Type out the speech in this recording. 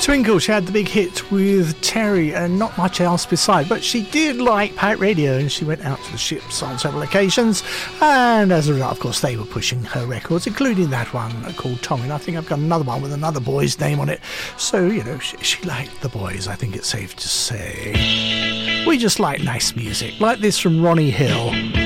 Twinkle, she had the big hit with Terry and not much else beside, but she did like Pirate Radio and she went out to the ships on several occasions, and as a result, of course, they were pushing her records, including that one called Tommy, and I think I've got another one with another boy's name on it, so, you know, she liked the boys, I think it's safe to say. We just like nice music, like this from Ronnie Hill.